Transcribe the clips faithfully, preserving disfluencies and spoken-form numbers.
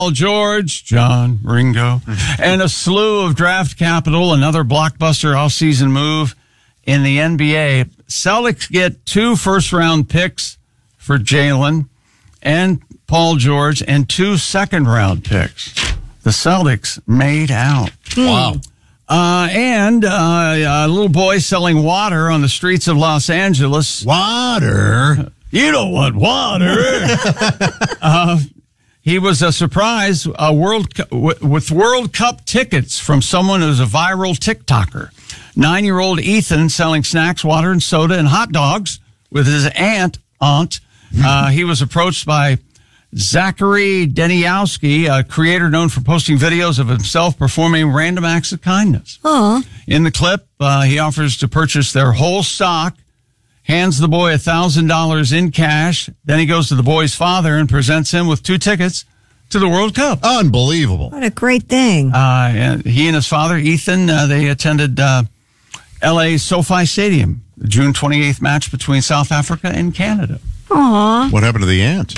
Paul George, John Ringo, and a slew of draft capital, another blockbuster offseason move in the N B A. Celtics get two first-round picks for Jalen and Paul George and two second-round picks. The Celtics made out. Wow. Uh, and uh, a little boy selling water on the streets of Los Angeles. Water? You don't want water. uh, he was a surprise uh, World Cu- with World Cup tickets from someone who's a viral TikToker. Nine-year-old Ethan selling snacks, water, and soda and hot dogs with his aunt. Aunt. Uh, he was approached by Zachary Deniowski, a creator known for posting videos of himself performing random acts of kindness. Aww. In the clip, uh, he offers to purchase their whole stock, hands the boy one thousand dollars in cash. Then he goes to the boy's father and presents him with two tickets to the World Cup. Unbelievable. What a great thing. Uh, and he and his father, Ethan, uh, they attended uh, L A SoFi Stadium, the June twenty-eighth match between South Africa and Canada. Aww. What happened to the aunt?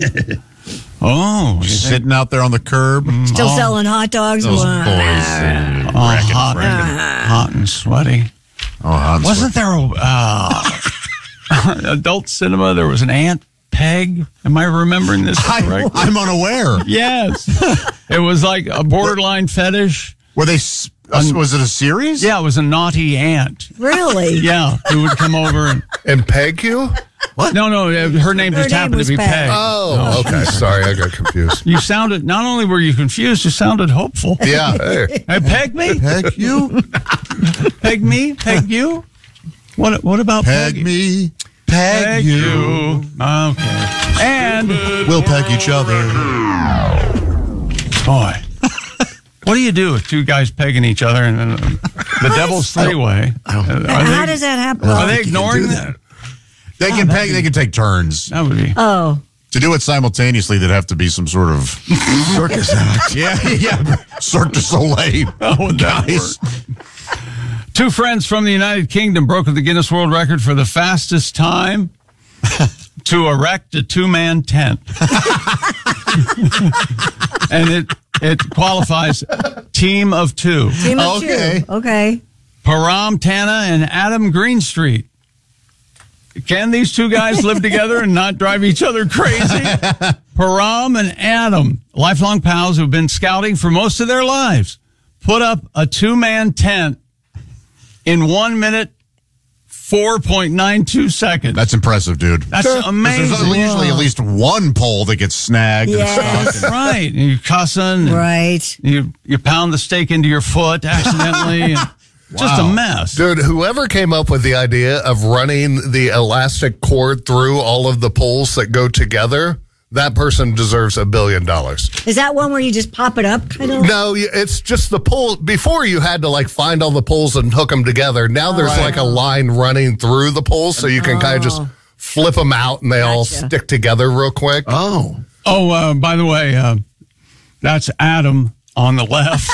Oh. Just sitting out there on the curb. Still oh. selling hot dogs? Those boys. Wow. Uh, Oh, racking, hot, racking. hot and sweaty. Oh, hot and Wasn't sweaty. there a uh, adult cinema? There was an Aunt Peg. Am I remembering this I, correctly? I'm unaware. Yes. It was like a borderline fetish. Were they? s- Uh, was it a series? Yeah, it was a naughty aunt. Really? Yeah, who would come over and And peg you? What? no, no, uh, her name Her just name happened was to be Peg. Peg. Oh, okay. Sorry, I got confused. You sounded, not only were you confused, you sounded hopeful. Yeah. Hey. Hey, peg me? Peg you. Peg me? Peg you? What What about Peg Peg? me. Peg, Peg you. you. Okay. And, We'll peg each other. boy, what do you do with two guys pegging each other and then the devil's three-way? Uh, are How they, does that happen? are they ignoring that? They can peg. They can take turns That would be. Oh. to do it simultaneously. There'd have to be some sort of circus act. Yeah, yeah. Cirque du Soleil. Oh, guys. Two friends from the United Kingdom broke the Guinness World Record for the fastest time to erect a two-man tent. And it it qualifies team of two. Team of Okay. two. Okay. Param Tana and Adam Greenstreet. Can these two guys live together and not drive each other crazy? Param and Adam, lifelong pals who've been scouting for most of their lives, put up a two-man tent in one minute, four point nine two seconds. That's impressive, dude. That's 'Cause amazing. There's usually at least one pole that gets snagged. Yes. And stuck. Right. And you're cussing. and Right. You, you pound the steak into your foot accidentally. and Just a Wow. mess. Dude, whoever came up with the idea of running the elastic cord through all of the poles that go together, that person deserves a billion dollars. Is that one where you just pop it up? Kind of. No, you- it's just the pole. Before you had to like find all the poles and hook them together. Now there's like a line running through the poles so you can kind of just flip them out and they all Gotcha. stick together real quick. Oh. Oh, uh, by the way, uh, that's Adam on the left.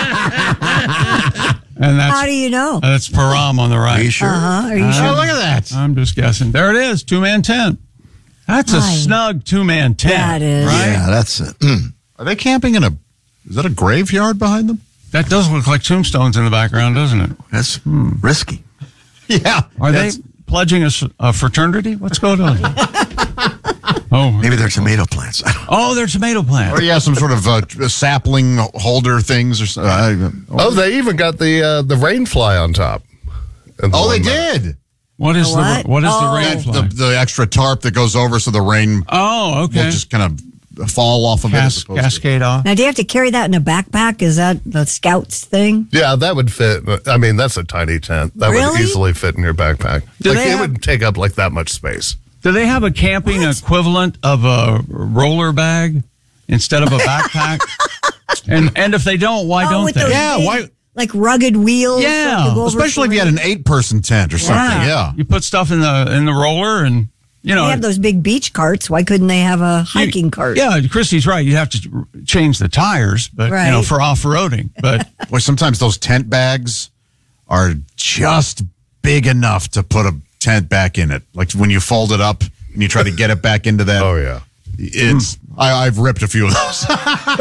And that's How do you know? that's Param on the right. Are you sure? Uh-huh. Are you Oh, sure? look at that. I'm just guessing. There it is, two-man tent. That's a Fine. snug two-man tent. Yeah, it is. Right? Yeah, that's it. Mm. Are they camping in a? Is that a graveyard behind them? That does look like tombstones in the background, doesn't it? That's risky. Yeah. Are that's- they pledging a, s- a fraternity? What's going on? oh, Maybe they're tomato plants. I don't oh, they're tomato plants. Or yeah, some sort of uh, sapling holder things or something. Uh, Oh, they even got the uh, the rain fly on top. And oh, they the one- did. What is The what? the what is Oh. the rain That, fly? the, the extra tarp that goes over so the rain oh, okay. will just kind of fall off of it. as Cas- opposed to- cascade off. Now, do you have to carry that in a backpack? Is that the scouts thing? Yeah, that would fit. I mean, that's a tiny tent. That would Really? easily fit in your backpack. Do like they it have- would take up like that much space. Do they have a camping equivalent of a roller bag instead of a backpack? and and if they don't, why oh, don't with they? those Yeah, big, why- like rugged wheels. Yeah, so you go over Especially if you had an eight-person tent or something. Yeah. You put stuff in the in the roller, and you know They have those big beach carts. Why couldn't they have a hiking cart? Yeah, Christy's right. You have to change the tires, but you know Right. for off roading. But Or sometimes those tent bags are just big enough to put a tent back in it. Like when you fold it up and you try to get it back into that. Oh yeah. it's I, I've ripped a few of those.